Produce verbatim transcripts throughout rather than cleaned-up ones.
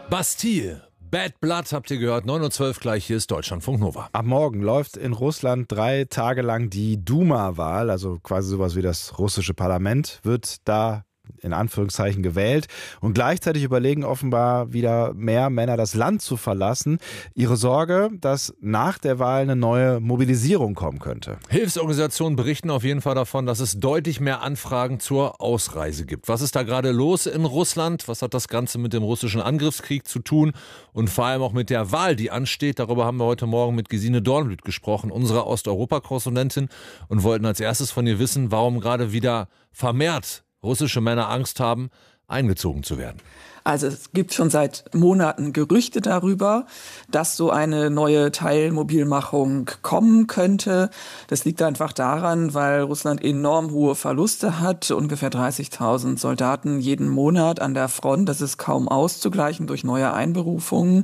Bastille. Bad Blood habt ihr gehört, neun Uhr zwölf gleich, hier ist Deutschlandfunk Nova. Ab morgen läuft in Russland drei Tage lang die Duma-Wahl, also quasi sowas wie das russische Parlament, wird da in Anführungszeichen gewählt. Und gleichzeitig überlegen offenbar wieder mehr Männer, das Land zu verlassen. Ihre Sorge, dass nach der Wahl eine neue Mobilisierung kommen könnte. Hilfsorganisationen berichten auf jeden Fall davon, dass es deutlich mehr Anfragen zur Ausreise gibt. Was ist da gerade los in Russland? Was hat das Ganze mit dem russischen Angriffskrieg zu tun? Und vor allem auch mit der Wahl, die ansteht. Darüber haben wir heute Morgen mit Gesine Dornblüt gesprochen, unserer Osteuropa-Korrespondentin, und wollten als erstes von ihr wissen, warum gerade wieder vermehrt russische Männer Angst haben, eingezogen zu werden. Also es gibt schon seit Monaten Gerüchte darüber, dass so eine neue Teilmobilmachung kommen könnte. Das liegt einfach daran, weil Russland enorm hohe Verluste hat, ungefähr dreißigtausend Soldaten jeden Monat an der Front. Das ist kaum auszugleichen durch neue Einberufungen.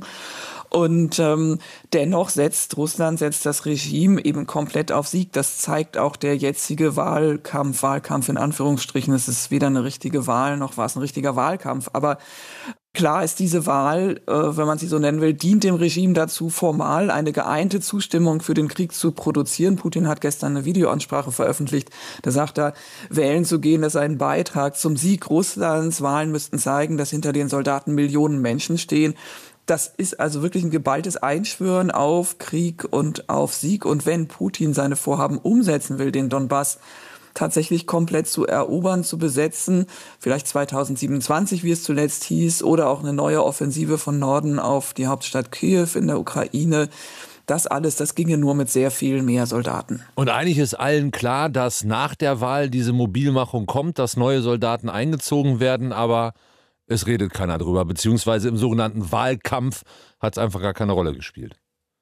Und ähm, dennoch setzt Russland, setzt das Regime eben komplett auf Sieg. Das zeigt auch der jetzige Wahlkampf, Wahlkampf in Anführungsstrichen. Es ist weder eine richtige Wahl, noch war es ein richtiger Wahlkampf. Aber klar ist, diese Wahl, äh, wenn man sie so nennen will, dient dem Regime dazu, formal eine geeinte Zustimmung für den Krieg zu produzieren. Putin hat gestern eine Videoansprache veröffentlicht. Da sagt er, wählen zu gehen, das sei ein Beitrag zum Sieg Russlands. Wahlen müssten zeigen, dass hinter den Soldaten Millionen Menschen stehen. Das ist also wirklich ein geballtes Einschwören auf Krieg und auf Sieg. Und wenn Putin seine Vorhaben umsetzen will, den Donbass tatsächlich komplett zu erobern, zu besetzen, vielleicht zweitausendsiebenundzwanzig, wie es zuletzt hieß, oder auch eine neue Offensive von Norden auf die Hauptstadt Kiew in der Ukraine, das alles, das ginge nur mit sehr viel mehr Soldaten. Und eigentlich ist allen klar, dass nach der Wahl diese Mobilmachung kommt, dass neue Soldaten eingezogen werden, aber es redet keiner drüber, beziehungsweise im sogenannten Wahlkampf hat es einfach gar keine Rolle gespielt.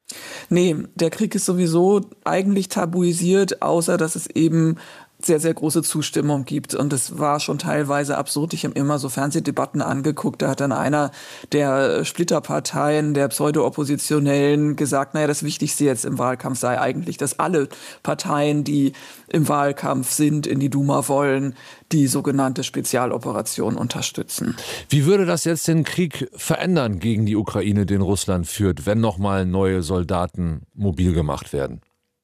Nee, der Krieg ist sowieso eigentlich tabuisiert, außer dass es eben sehr, sehr große Zustimmung gibt. Und es war schon teilweise absurd. Ich habe immer so Fernsehdebatten angeguckt. Da hat dann einer der Splitterparteien, der Pseudo-Oppositionellen gesagt, naja, das Wichtigste jetzt im Wahlkampf sei eigentlich, dass alle Parteien, die im Wahlkampf sind, in die Duma wollen, die sogenannte Spezialoperation unterstützen. Wie würde das jetzt den Krieg verändern gegen die Ukraine, den Russland führt, wenn nochmal neue Soldaten mobil gemacht werden?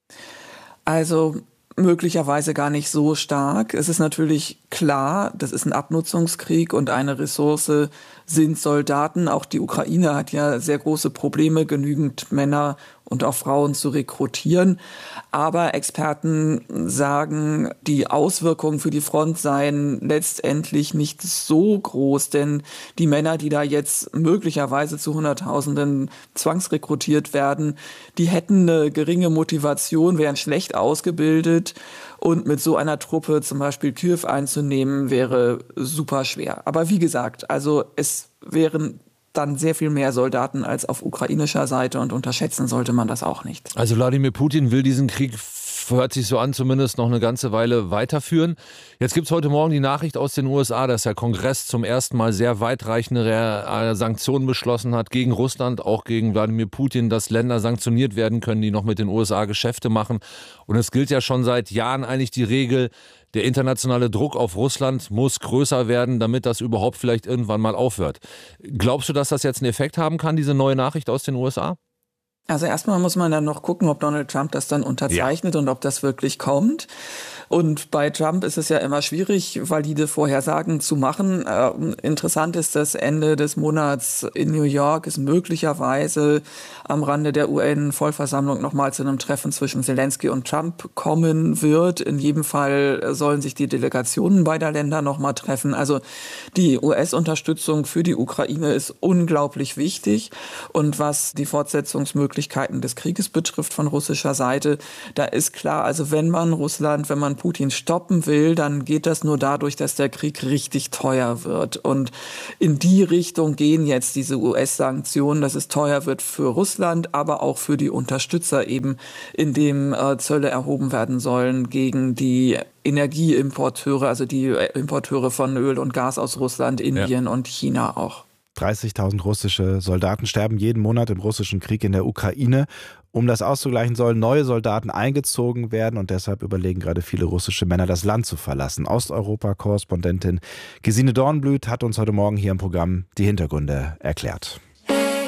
Also möglicherweise gar nicht so stark. Es ist natürlich klar, das ist ein Abnutzungskrieg und eine Ressource sind Soldaten. Auch die Ukraine hat ja sehr große Probleme, genügend Männer und auch Frauen zu rekrutieren. Aber Experten sagen, die Auswirkungen für die Front seien letztendlich nicht so groß, denn die Männer, die da jetzt möglicherweise zu Hunderttausenden zwangsrekrutiert werden, die hätten eine geringe Motivation, wären schlecht ausgebildet. Und mit so einer Truppe zum Beispiel Kiew einzunehmen, wäre super schwer. Aber wie gesagt, also es wären dann sehr viel mehr Soldaten als auf ukrainischer Seite und unterschätzen sollte man das auch nicht. Also Wladimir Putin will diesen Krieg, hört sich so an, zumindest noch eine ganze Weile weiterführen. Jetzt gibt es heute Morgen die Nachricht aus den U S A, dass der Kongress zum ersten Mal sehr weitreichende Sanktionen beschlossen hat gegen Russland, auch gegen Wladimir Putin, dass Länder sanktioniert werden können, die noch mit den U S A Geschäfte machen. Und es gilt ja schon seit Jahren eigentlich die Regel, der internationale Druck auf Russland muss größer werden, damit das überhaupt vielleicht irgendwann mal aufhört. Glaubst du, dass das jetzt einen Effekt haben kann, diese neue Nachricht aus den U S A? Also erstmal muss man dann noch gucken, ob Donald Trump das dann unterzeichnet ja. und ob das wirklich kommt. Und bei Trump ist es ja immer schwierig, valide Vorhersagen zu machen. Äh, interessant ist, dass Ende des Monats in New York es möglicherweise am Rande der U N-Vollversammlung nochmal zu einem Treffen zwischen Zelensky und Trump kommen wird. In jedem Fall sollen sich die Delegationen beider Länder nochmal treffen. Also die U S-Unterstützung für die Ukraine ist unglaublich wichtig. Und was die Fortsetzungsmöglichkeiten des Krieges betrifft von russischer Seite, da ist klar, also wenn man Russland, wenn man Putin stoppen will, dann geht das nur dadurch, dass der Krieg richtig teuer wird. Und in die Richtung gehen jetzt diese U S-Sanktionen, dass es teuer wird für Russland, aber auch für die Unterstützer eben, indem äh, Zölle erhoben werden sollen gegen die Energieimporteure, also die Importeure von Öl und Gas aus Russland, Indien ja. und China auch. dreißigtausend russische Soldaten sterben jeden Monat im russischen Krieg in der Ukraine. Um das auszugleichen, sollen neue Soldaten eingezogen werden und deshalb überlegen gerade viele russische Männer, das Land zu verlassen. Osteuropa-Korrespondentin Gesine Dornblüt hat uns heute Morgen hier im Programm die Hintergründe erklärt.